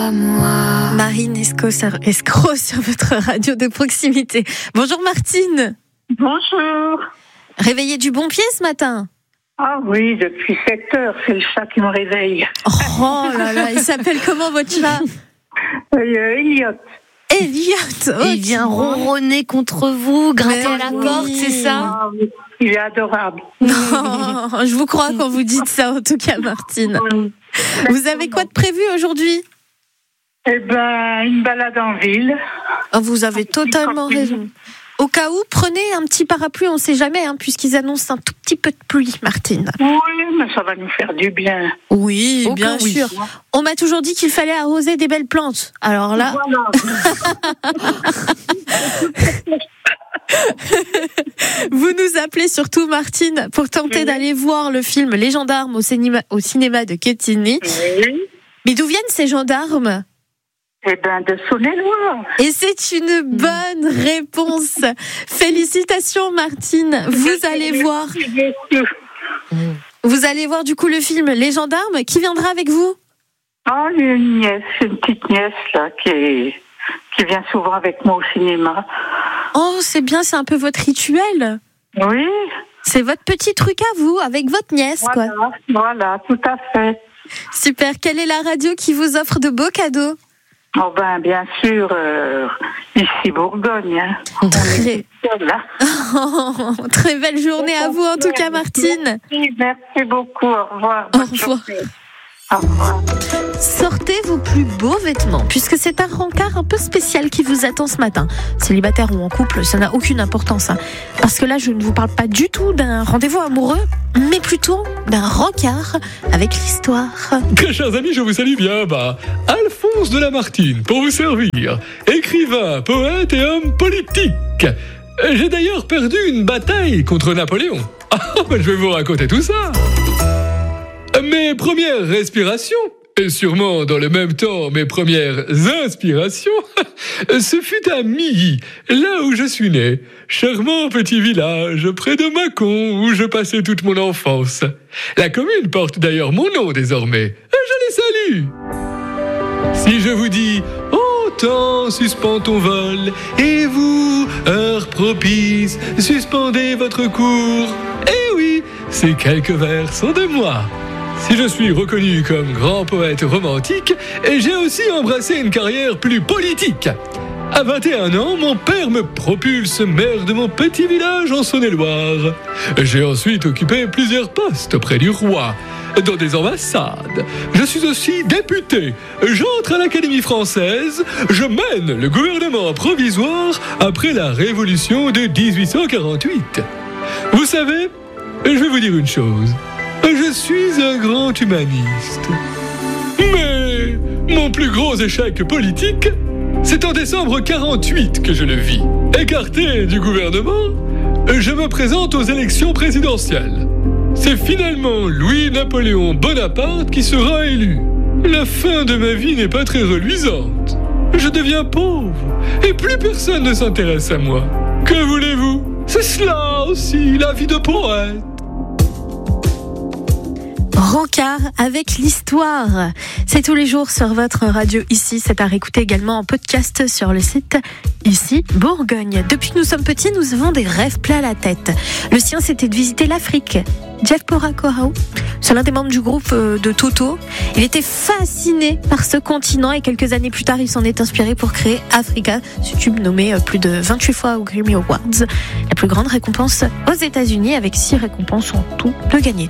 Marine Escroc sur votre radio de proximité. Bonjour Martine. Bonjour. Réveillée du bon pied ce matin? Ah oui, depuis 7 heures, c'est le chat qui me réveille. Oh là là, il s'appelle comment votre chat? Elliot. Elliot, oh, il vient ronronner contre vous, gratter à la porte, c'est ça? Ah, oui, il est adorable. Non, je vous crois quand vous dites ça en tout cas Martine. Vous avez quoi de prévu aujourd'hui? Eh ben, une balade en ville. Oh, vous avez totalement raison. Au cas où, prenez un petit parapluie, on ne sait jamais, puisqu'ils annoncent un tout petit peu de pluie, Martine. Oui, mais ça va nous faire du bien. Oui, bien sûr. On m'a toujours dit qu'il fallait arroser des belles plantes. Alors là... Voilà. Vous nous appelez surtout, Martine, pour tenter d'aller voir le film Les Gendarmes au cinéma de Quetigny. Oui. Mais d'où viennent ces gendarmes? Eh ben, de Saône-et-Loire. Et c'est une bonne réponse. Félicitations, Martine. Vous allez voir du coup le film Les Gendarmes. Qui viendra avec vous? Oh, une nièce, une petite nièce là, qui vient souvent avec moi au cinéma. Oh, c'est bien, c'est un peu votre rituel. Oui. C'est votre petit truc à vous, avec votre nièce, quoi. Voilà, tout à fait. Super. Quelle est la radio qui vous offre de beaux cadeaux? Oh ben, bien sûr, ici Bourgogne. Très belle journée à vous en tout cas, Martine. Merci beaucoup, au revoir. Au revoir. Au revoir. Sortez vos plus beaux vêtements, puisque c'est un rencard un peu spécial qui vous attend ce matin. Célibataire ou en couple, ça n'a aucune importance. Parce que là, je ne vous parle pas du tout d'un rendez-vous amoureux, mais plutôt d'un rencard avec l'histoire. Très chers amis, je vous salue bien. Alphonse de Lamartine, pour vous servir. Écrivain, poète et homme politique. J'ai d'ailleurs perdu une bataille contre Napoléon. Je vais vous raconter tout ça. Mes premières respirations, et sûrement dans le même temps mes premières inspirations, ce fut à Milly, là où je suis né. Charmant petit village, près de Mâcon, où je passais toute mon enfance. La commune porte d'ailleurs mon nom désormais. Je les salue. Si je vous dis « Ô temps, suspends ton vol, et vous, heure propice, suspendez votre cours », eh oui, ces quelques vers sont de moi. Si je suis reconnu comme grand poète romantique, j'ai aussi embrassé une carrière plus politique. À 21 ans, mon père me propulse maire de mon petit village en Saône-et-Loire. J'ai ensuite occupé plusieurs postes auprès du roi, dans des ambassades. Je suis aussi député. J'entre à l'Académie française. Je mène le gouvernement provisoire après la Révolution de 1848. Vous savez, je vais vous dire une chose. Je suis un grand humaniste. Mais mon plus gros échec politique, c'est en décembre 48 que je le vis. Écarté du gouvernement, je me présente aux élections présidentielles. C'est finalement Louis-Napoléon Bonaparte qui sera élu. La fin de ma vie n'est pas très reluisante. Je deviens pauvre et plus personne ne s'intéresse à moi. Que voulez-vous? C'est cela aussi, la vie de poète. Rencard avec l'histoire. C'est tous les jours sur votre radio ici. C'est à réécouter également en podcast sur le site ici Bourgogne. Depuis que nous sommes petits, nous avons des rêves plein la tête. Le sien, c'était de visiter l'Afrique. Jeff Porcaro, c'est l'un des membres du groupe de Toto. Il était fasciné par ce continent et quelques années plus tard, il s'en est inspiré pour créer Africa, ce tube nommé plus de 28 fois aux Grammy Awards. La plus grande récompense aux États-Unis avec 6 récompenses en tout de gagné.